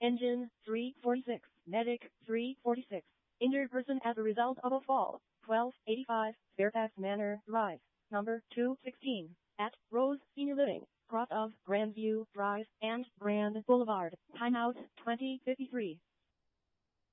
Engine 346. Medic 346. Injured person as a result of a fall. 1285 Fairfax Manor Drive. Number 216. At Rose Senior Living. Cross of Grandview Drive and Grand Boulevard. Timeout 2053.